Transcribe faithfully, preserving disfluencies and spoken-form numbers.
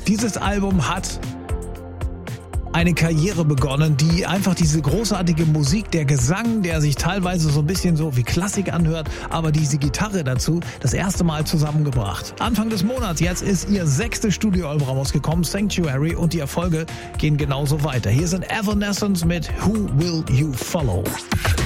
Dieses Album hat eine Karriere begonnen, die einfach diese großartige Musik, der Gesang, der sich teilweise so ein bisschen so wie Klassik anhört, aber diese Gitarre dazu das erste Mal zusammengebracht. Anfang des Monats, jetzt ist ihr sechstes Studioalbum rausgekommen, Sanctuary, und die Erfolge gehen genauso weiter. Hier sind Evanescence mit Who Will You Follow?